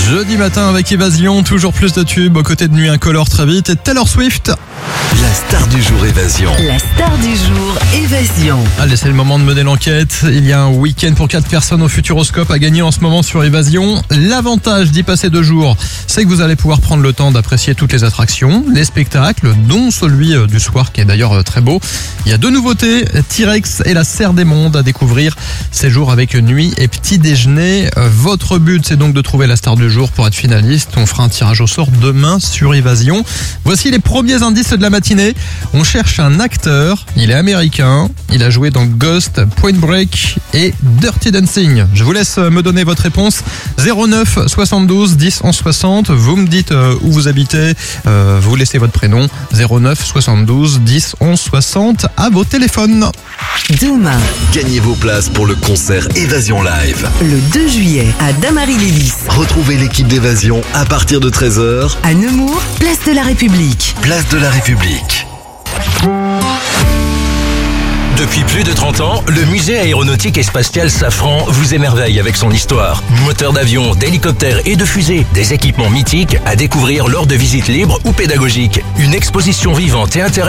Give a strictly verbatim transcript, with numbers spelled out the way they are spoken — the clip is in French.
Jeudi matin avec Évasion, toujours plus de tubes, aux côtés de Nuit Incolore très vite et Taylor Swift. La star du jour Évasion. La star du jour Évasion. Allez, c'est le moment de mener l'enquête. Il y a un week-end pour quatre personnes au Futuroscope à gagner en ce moment sur Évasion. L'avantage d'y passer deux jours, c'est que vous allez pouvoir prendre le temps d'apprécier toutes les attractions, les spectacles, dont celui du soir qui est d'ailleurs très beau. Il y a deux nouveautés, T-Rex et la Serre des Mondes à découvrir. Séjour avec nuit et petit déjeuner. Votre but, c'est donc de trouver la star du jour pour être finaliste. On fera un tirage au sort demain sur Évasion. Voici les premiers indices de la matinée. On cherche un acteur. Il est américain. Il a joué dans Ghost, Point Break et Dirty Dancing. Je vous laisse me donner votre réponse. zéro neuf soixante-douze dix onze soixante. Vous me dites euh, où vous habitez. Euh, vous laissez votre prénom. zéro neuf soixante-douze dix onze soixante à vos téléphones. Demain, Gagnez vos places pour le concert Évasion Live. le deux juillet, à Damary-Lélis. Retrouvez l'équipe d'Évasion à partir de treize heures, À Nemours, place de la République. place de la République. Depuis plus de trente ans, le musée aéronautique et spatial Safran vous émerveille avec son histoire. Moteurs d'avion, d'hélicoptères et de fusées, des équipements mythiques à découvrir lors de visites libres ou pédagogiques. Une exposition vivante et intéressante